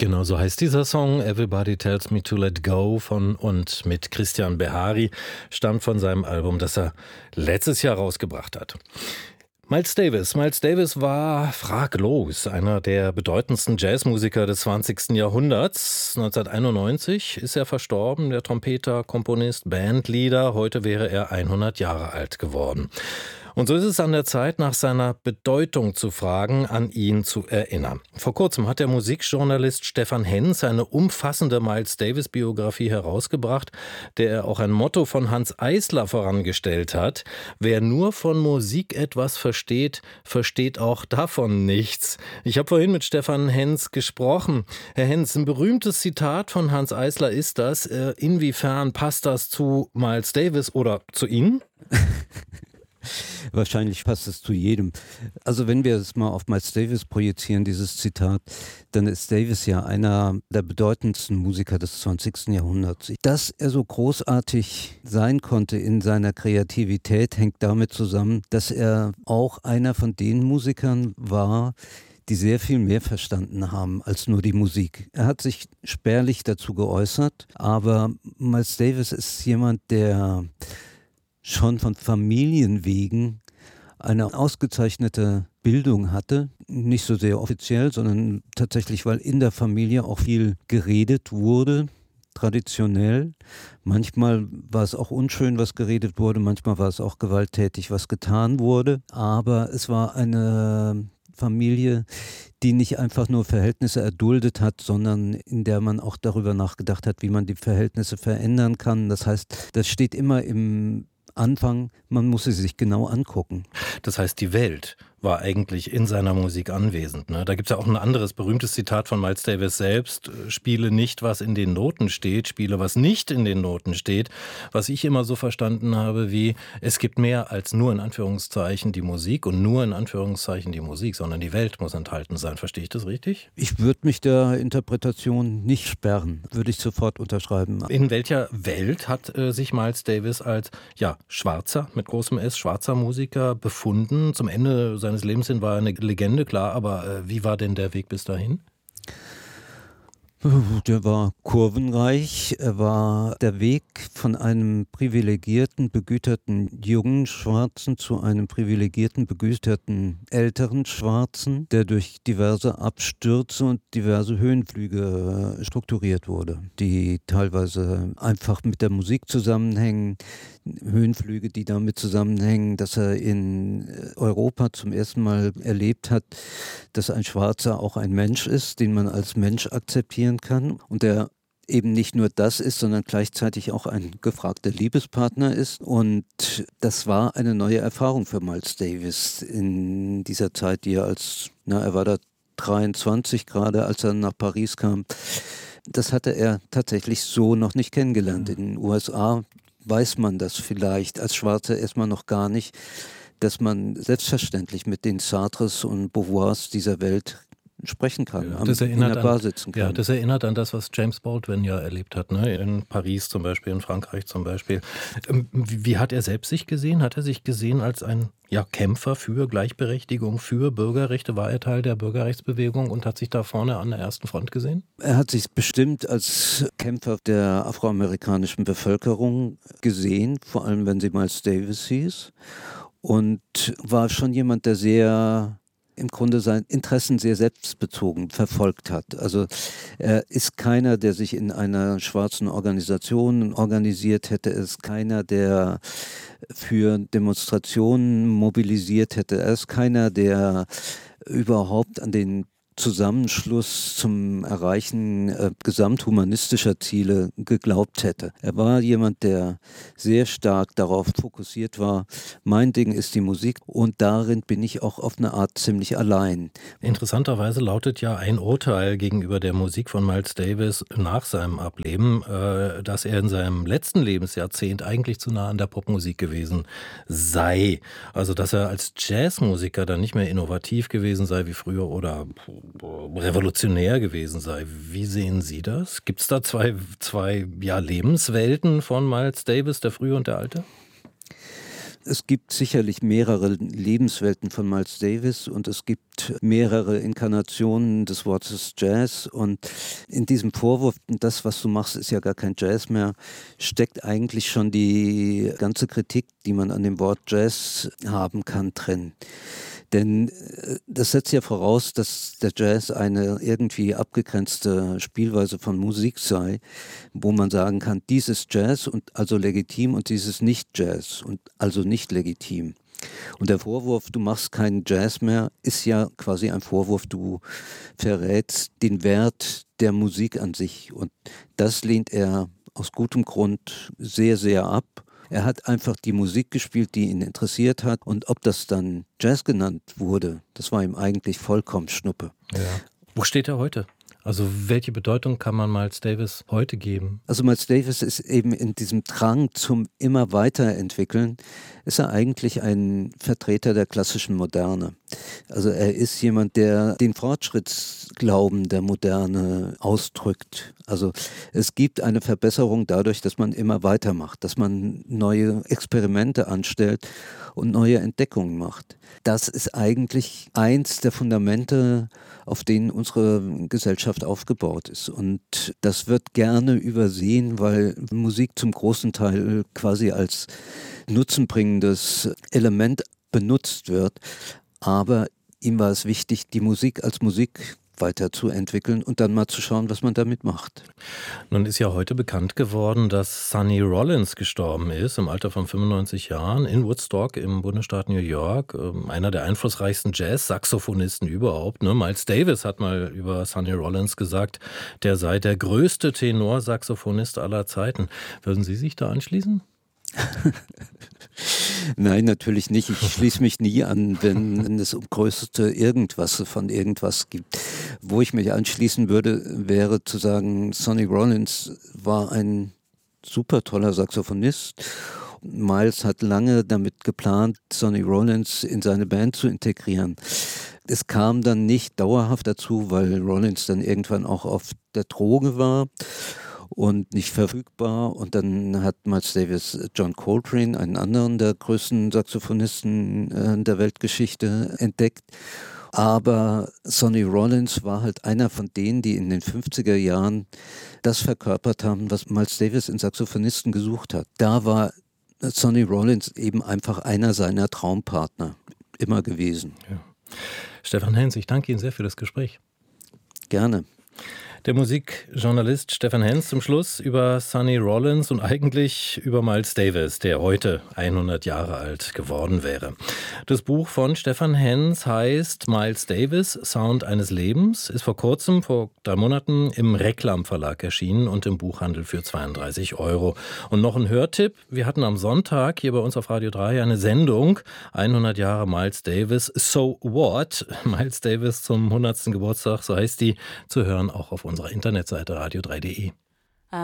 Genau so heißt dieser Song. Everybody Tells Me to Let Go von und mit Christian Behari, stammt von seinem Album, das er letztes Jahr rausgebracht hat. Miles Davis. Miles Davis war fraglos einer der bedeutendsten Jazzmusiker des 20. Jahrhunderts. 1991 ist er verstorben, der Trompeter, Komponist, Bandleader. Heute wäre er 100 Jahre alt geworden. Und so ist es an der Zeit, nach seiner Bedeutung zu fragen, an ihn zu erinnern. Vor kurzem hat der Musikjournalist Stefan Henz eine umfassende Miles-Davis-Biografie herausgebracht, der er auch ein Motto von Hanns Eisler vorangestellt hat. Wer nur von Musik etwas versteht, versteht auch davon nichts. Ich habe vorhin mit Stefan Henz gesprochen. Herr Henz, ein berühmtes Zitat von Hanns Eisler ist das. Inwiefern passt das zu Miles Davis oder zu Ihnen? Wahrscheinlich passt es zu jedem. Also wenn wir es mal auf Miles Davis projizieren, dieses Zitat, dann ist Davis ja einer der bedeutendsten Musiker des 20. Jahrhunderts. Dass er so großartig sein konnte in seiner Kreativität, hängt damit zusammen, dass er auch einer von den Musikern war, die sehr viel mehr verstanden haben als nur die Musik. Er hat sich spärlich dazu geäußert, aber Miles Davis ist jemand, der schon von Familienwegen eine ausgezeichnete Bildung hatte. Nicht so sehr offiziell, sondern tatsächlich, weil in der Familie auch viel geredet wurde, traditionell. Manchmal war es auch unschön, was geredet wurde, manchmal war es auch gewalttätig, was getan wurde. Aber es war eine Familie, die nicht einfach nur Verhältnisse erduldet hat, sondern in der man auch darüber nachgedacht hat, wie man die Verhältnisse verändern kann. Das heißt, das steht immer im Anfang, man muss sie sich genau angucken. Das heißt, die Welt war eigentlich in seiner Musik anwesend. Ne? Da gibt es ja auch ein anderes berühmtes Zitat von Miles Davis selbst. Spiele nicht, was in den Noten steht, spiele, was nicht in den Noten steht. Was ich immer so verstanden habe, wie es gibt mehr als nur in Anführungszeichen die Musik und nur in Anführungszeichen die Musik, sondern die Welt muss enthalten sein. Verstehe ich das richtig? Ich würde mich der Interpretation nicht sperren, würde ich sofort unterschreiben. In welcher Welt hat sich Miles Davis als schwarzer, mit großem S, schwarzer Musiker befunden? Zum Ende seines Lebens hin war er eine Legende, klar, aber wie war denn der Weg bis dahin? Der war kurvenreich. Er war der Weg von einem privilegierten, begüterten jungen Schwarzen zu einem privilegierten, begüterten älteren Schwarzen, der durch diverse Abstürze und diverse Höhenflüge strukturiert wurde, die teilweise einfach mit der Musik zusammenhängen. Höhenflüge, die damit zusammenhängen, dass er in Europa zum ersten Mal erlebt hat, dass ein Schwarzer auch ein Mensch ist, den man als Mensch akzeptieren kann und der eben nicht nur das ist, sondern gleichzeitig auch ein gefragter Liebespartner ist. Und das war eine neue Erfahrung für Miles Davis in dieser Zeit, die er war da 23 gerade, als er nach Paris kam. Das hatte er tatsächlich so noch nicht kennengelernt. In den USA weiß man das vielleicht als Schwarzer erstmal noch gar nicht, dass man selbstverständlich mit den Sartres und Beauvoirs dieser Welt sprechen kann, in der Bar sitzen kann. Ja, das erinnert an das, was James Baldwin ja erlebt hat, ne? In Paris zum Beispiel, in Frankreich zum Beispiel. Wie hat er selbst sich gesehen? Hat er sich gesehen als ein Kämpfer für Gleichberechtigung, für Bürgerrechte? War er Teil der Bürgerrechtsbewegung und hat sich da vorne an der ersten Front gesehen? Er hat sich bestimmt als Kämpfer der afroamerikanischen Bevölkerung gesehen, vor allem wenn sie Miles Davis hieß, und war schon jemand, der sehr im Grunde seine Interessen sehr selbstbezogen verfolgt hat. Also er ist keiner, der sich in einer schwarzen Organisation organisiert hätte. Er ist keiner, der für Demonstrationen mobilisiert hätte. Er ist keiner, der überhaupt an den Zusammenschluss zum Erreichen gesamthumanistischer Ziele geglaubt hätte. Er war jemand, der sehr stark darauf fokussiert war, mein Ding ist die Musik und darin bin ich auch auf eine Art ziemlich allein. Interessanterweise lautet ja ein Urteil gegenüber der Musik von Miles Davis nach seinem Ableben, dass er in seinem letzten Lebensjahrzehnt eigentlich zu nah an der Popmusik gewesen sei. Also dass er als Jazzmusiker dann nicht mehr innovativ gewesen sei wie früher oder revolutionär gewesen sei. Wie sehen Sie das? Gibt es da zwei Lebenswelten von Miles Davis, der frühe und der alte? Es gibt sicherlich mehrere Lebenswelten von Miles Davis und es gibt gibt mehrere Inkarnationen des Wortes Jazz und in diesem Vorwurf, das, was du machst, ist ja gar kein Jazz mehr, steckt eigentlich schon die ganze Kritik, die man an dem Wort Jazz haben kann, drin. Denn das setzt ja voraus, dass der Jazz eine irgendwie abgegrenzte Spielweise von Musik sei, wo man sagen kann, dies ist Jazz und also legitim und dies ist nicht Jazz und also nicht legitim. Und der Vorwurf, du machst keinen Jazz mehr, ist ja quasi ein Vorwurf, du verrätst den Wert der Musik an sich. Und das lehnt er aus gutem Grund sehr, sehr ab. Er hat einfach die Musik gespielt, die ihn interessiert hat. Und ob das dann Jazz genannt wurde, das war ihm eigentlich vollkommen Schnuppe. Ja. Wo steht er heute? Also welche Bedeutung kann man Miles Davis heute geben? Also Miles Davis ist eben in diesem Drang zum immer weiterentwickeln, ist er eigentlich ein Vertreter der klassischen Moderne. Also er ist jemand, der den Fortschrittsglauben der Moderne ausdrückt. Also es gibt eine Verbesserung dadurch, dass man immer weitermacht, dass man neue Experimente anstellt und neue Entdeckungen macht. Das ist eigentlich eins der Fundamente, auf denen unsere Gesellschaft aufgebaut ist. Und das wird gerne übersehen, weil Musik zum großen Teil quasi als nutzenbringendes Element benutzt wird. Aber ihm war es wichtig, die Musik als Musik weiterzuentwickeln und dann mal zu schauen, was man damit macht. Nun ist ja heute bekannt geworden, dass Sonny Rollins gestorben ist, im Alter von 95 Jahren, in Woodstock im Bundesstaat New York. Einer der einflussreichsten Jazz-Saxophonisten überhaupt. Miles Davis hat mal über Sonny Rollins gesagt, der sei der größte Tenorsaxophonist aller Zeiten. Würden Sie sich da anschließen? Nein, natürlich nicht. Ich schließe mich nie an, wenn es um größte Irgendwas von irgendwas gibt. Wo ich mich anschließen würde, wäre zu sagen, Sonny Rollins war ein super toller Saxophonist. Miles hat lange damit geplant, Sonny Rollins in seine Band zu integrieren. Es kam dann nicht dauerhaft dazu, weil Rollins dann irgendwann auch auf der Droge war und nicht verfügbar. Und dann hat Miles Davis John Coltrane, einen anderen der größten Saxophonisten der Weltgeschichte, entdeckt. Aber Sonny Rollins war halt einer von denen, die in den 50er Jahren das verkörpert haben, was Miles Davis in Saxophonisten gesucht hat. Da war Sonny Rollins eben einfach einer seiner Traumpartner immer gewesen. Ja. Stefan Henz, ich danke Ihnen sehr für das Gespräch. Gerne. Der Musikjournalist Stefan Henz zum Schluss über Sonny Rollins und eigentlich über Miles Davis, der heute 100 Jahre alt geworden wäre. Das Buch von Stefan Henz heißt Miles Davis, Sound eines Lebens, ist vor kurzem, vor 3 Monaten, im Reklam Verlag erschienen und im Buchhandel für 32 €. Und noch ein Hörtipp, wir hatten am Sonntag hier bei uns auf Radio 3 eine Sendung, 100 Jahre Miles Davis, So What? Miles Davis zum 100. Geburtstag, so heißt die, zu hören auch auf unserer Internetseite radio3.de.